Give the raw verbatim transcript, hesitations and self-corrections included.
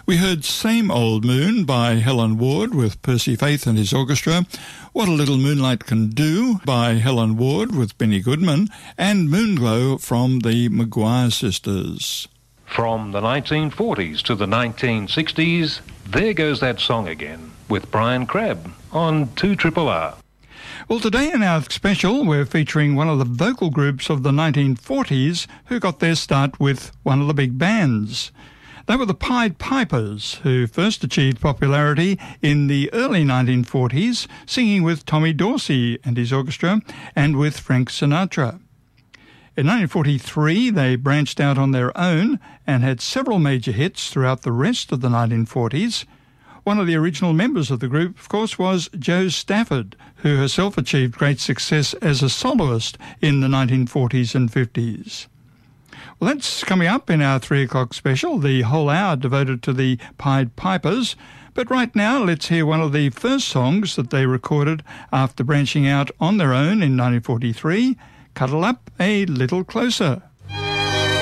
We heard Same Old Moon by Helen Ward with Percy Faith and his orchestra, What a Little Moonlight Can Do by Helen Ward with Benny Goodman, and Moonglow from the Maguire Sisters. From the nineteen forties to the nineteen sixties, there goes that song again with Brian Crabb on two R R R. Well, today in our special, we're featuring one of the vocal groups of the nineteen forties who got their start with one of the big bands. They were the Pied Pipers, who first achieved popularity in the early nineteen forties, singing with Tommy Dorsey and his orchestra and with Frank Sinatra. In nineteen forty-three, they branched out on their own and had several major hits throughout the rest of the nineteen forties. One of the original members of the group, of course, was Jo Stafford, who herself achieved great success as a soloist in the nineteen forties and fifties. Well, that's coming up in our three o'clock special, the whole hour devoted to the Pied Pipers. But right now, let's hear one of the first songs that they recorded after branching out on their own in nineteen forty-three, Cuddle Up a Little Closer.